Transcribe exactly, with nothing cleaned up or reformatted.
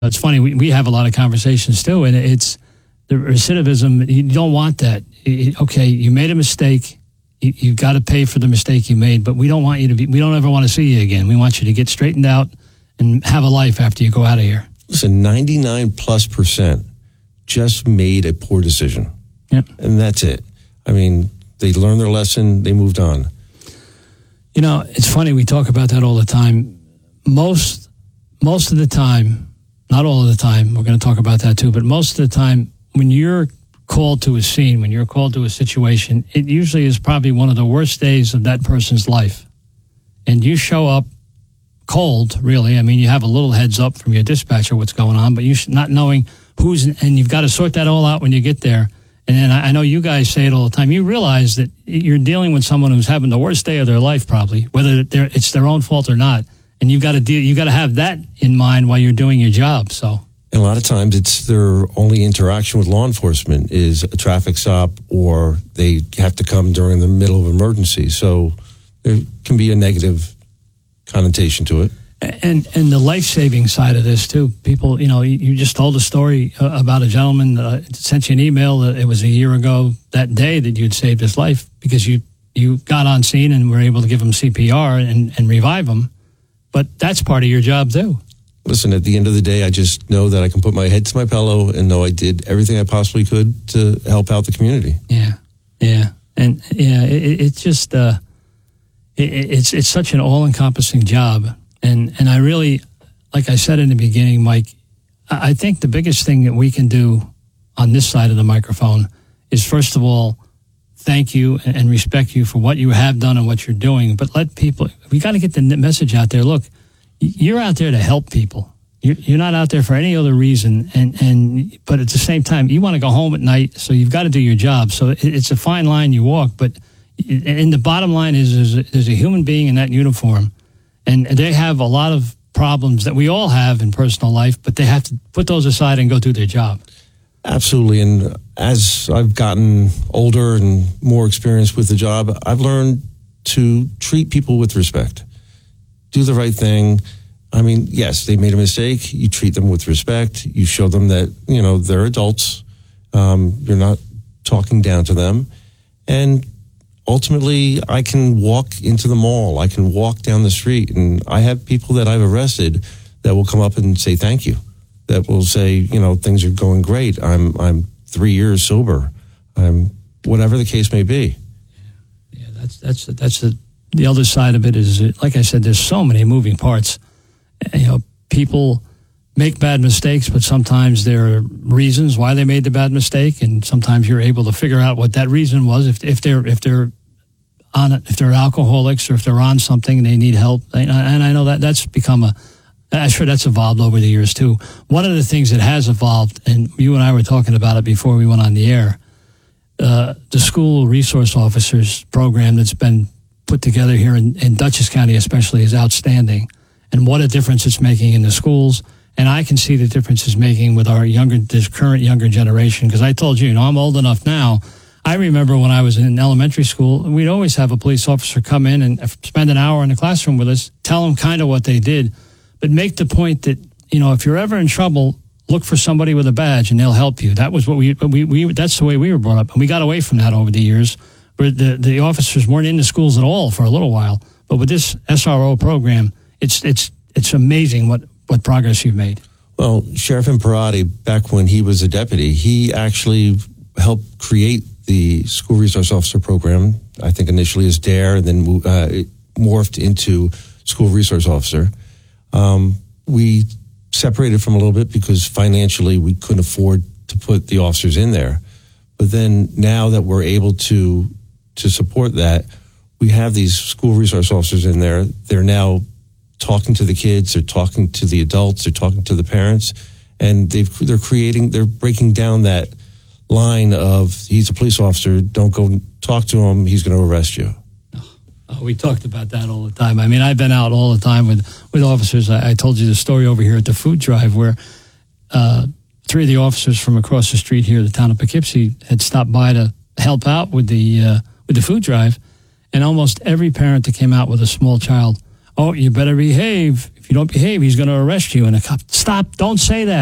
It's funny, we, we have a lot of conversations too, and it's the recidivism. You don't want that. It, okay, you made a mistake. You, you've got to pay for the mistake you made, but we don't want you to be, we don't ever want to see you again. We want you to get straightened out and have a life after you go out of here. Listen, ninety-nine plus percent just made a poor decision. Yep. And that's it. I mean, they learned their lesson, they moved on. You know, it's funny, we talk about that all the time. Most, most of the time, not all of the time, we're going to talk about that too, but most of the time, when you're called to a scene, when you're called to a situation, it usually is probably one of the worst days of that person's life. And you show up cold, really. I mean, you have a little heads up from your dispatcher what's going on, but you should not knowing who's, and you've got to sort that all out when you get there. And then I know you guys say it all the time. You realize that you're dealing with someone who's having the worst day of their life, probably, whether it's their own fault or not. And you've got to deal, you got to have that in mind while you're doing your job. So, and a lot of times it's their only interaction with law enforcement is a traffic stop, or they have to come during the middle of emergency. So there can be a negative connotation to it. And and the life-saving side of this, too. People, you know, you, you just told a story uh, about a gentleman that uh, sent you an email that it was a year ago that day that you'd saved his life because you, you got on scene and were able to give him C P R and, and revive him. But that's part of your job, too. Listen, at the end of the day, I just know that I can put my head to my pillow and know I did everything I possibly could to help out the community. Yeah, yeah. And, yeah, it, it's just, uh, it, it's it's such an all-encompassing job. And and I really, like I said in the beginning, Mike, I think the biggest thing that we can do on this side of the microphone is, first of all, thank you and respect you for what you have done and what you're doing. But let people, we got to get the message out there. Look, you're out there to help people. You're, you're not out there for any other reason. And, and but at the same time, you want to go home at night, so you've got to do your job. So it's a fine line you walk. But and the bottom line is there's a, there's a human being in that uniform. And they have a lot of problems that we all have in personal life, but they have to put those aside and go do their job. Absolutely. And as I've gotten older and more experienced with the job, I've learned to treat people with respect. Do the right thing. I mean, yes, they made a mistake. You treat them with respect. You show them that, you know, they're adults. Um, you're not talking down to them. And ultimately, I can walk into the mall. I can walk down the street, and I have people that I've arrested that will come up and say thank you. That will say, you know, things are going great. I'm I'm three years sober. I'm whatever the case may be. Yeah, that's that's that's the the other side of it. Is like I said, there's so many moving parts. You know, people make bad mistakes, but sometimes there are reasons why they made the bad mistake, and sometimes you're able to figure out what that reason was. If if they're if they're on it, if they're alcoholics or if they're on something and they need help, and I know that that's become a, I'm sure that's evolved over the years too. One of the things that has evolved, and you and I were talking about it before we went on the air, uh, the school resource officers program that's been put together here in, in Dutchess County especially is outstanding, and what a difference it's making in the schools. And I can see the difference it's making with our younger, this current younger generation. Because I told you, you know, I'm old enough now. I remember when I was in elementary school, we'd always have a police officer come in and spend an hour in the classroom with us, tell them kind of what they did, but make the point that, you know, if you're ever in trouble, look for somebody with a badge and they'll help you. That was what we, we, we that's the way we were brought up. And we got away from that over the years, where the, the officers weren't in the schools at all for a little while. But with this S R O program, it's, it's, it's amazing what, what progress you've made. Well, Sheriff Imparati, back when he was a deputy, he actually helped create the School Resource Officer Program, I think initially as DARE, and then uh, it morphed into School Resource Officer. Um, we separated from a little bit because financially we couldn't afford to put the officers in there. But then now that we're able to to support that, we have these School Resource Officers in there. They're now talking to the kids, they're talking to the adults, they're talking to the parents, and they've, they're creating, they're breaking down that line of, he's a police officer, don't go talk to him, he's going to arrest you. Oh, we talked about that all the time. I mean, I've been out all the time with, with officers. I, I told you the story over here at the food drive where uh, three of the officers from across the street here, the town of Poughkeepsie, had stopped by to help out with the uh, with the food drive, and almost every parent that came out with a small child, oh, you better behave. If you don't behave, he's going to arrest you. And the cop, stop, don't say that.